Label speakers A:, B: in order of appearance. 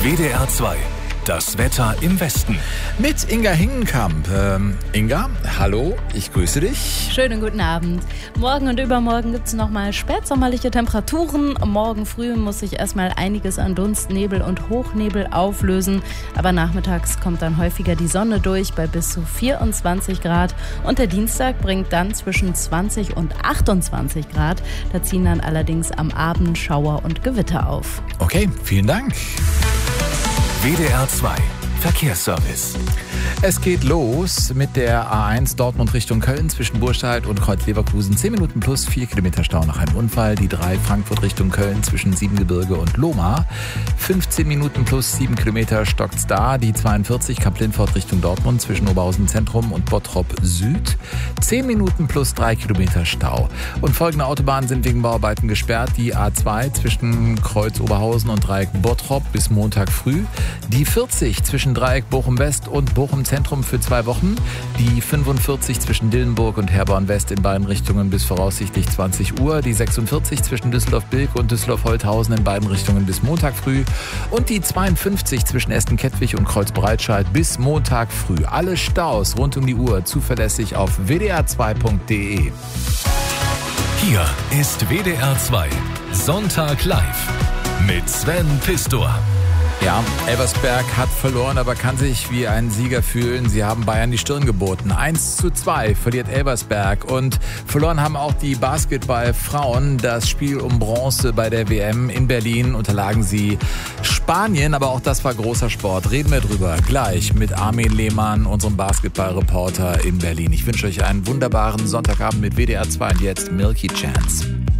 A: WDR 2. Das Wetter im Westen.
B: Mit Inga Hingenkamp. Inga, hallo, ich grüße dich.
C: Schönen guten Abend. Morgen und übermorgen gibt es nochmal spätsommerliche Temperaturen. Morgen früh muss sich erstmal einiges an Dunst, Nebel und Hochnebel auflösen. Aber nachmittags kommt dann häufiger die Sonne durch bei bis zu 24 Grad. Und der Dienstag bringt dann zwischen 20 und 28 Grad. Da ziehen dann allerdings am Abend Schauer und Gewitter auf.
B: Okay, vielen Dank.
A: WDR 2 Verkehrsservice.
B: Es geht los mit der A1 Dortmund Richtung Köln zwischen Burscheid und Kreuz Leverkusen. 10 Minuten plus 4 Kilometer Stau nach einem Unfall. Die 3 Frankfurt Richtung Köln zwischen Siebengebirge und Lohmar. 15 Minuten plus 7 Kilometer stockt's da. Die 42 Kamp-Lindfort Richtung Dortmund zwischen Oberhausen Zentrum und Bottrop Süd. 10 Minuten plus 3 Kilometer Stau. Und folgende Autobahnen sind wegen Bauarbeiten gesperrt. Die A2 zwischen Kreuz Oberhausen und Dreieck Bottrop bis Montag früh. Die 40 zwischen Dreieck Bochum West und Bochum Zentrum für 2 Wochen. Die 45 zwischen Dillenburg und Herborn West in beiden Richtungen bis voraussichtlich 20 Uhr. Die 46 zwischen Düsseldorf-Bilk und Düsseldorf-Holthausen in beiden Richtungen bis Montag früh. Und die 52 zwischen Essen-Kettwig und Kreuz-Breitscheid bis Montag früh. Alle Staus rund um die Uhr zuverlässig auf wdr2.de.
A: Hier ist WDR 2 Sonntag live mit Sven Pistor.
B: Ja, Elversberg hat verloren, aber kann sich wie ein Sieger fühlen. Sie haben Bayern die Stirn geboten. 1:2 verliert Elversberg. Und verloren haben auch die Basketballfrauen. Das Spiel um Bronze bei der WM in Berlin unterlagen sie Spanien. Aber auch das war großer Sport. Reden wir drüber gleich mit Armin Lehmann, unserem Basketballreporter in Berlin. Ich wünsche euch einen wunderbaren Sonntagabend mit WDR 2 und jetzt Milky Chance.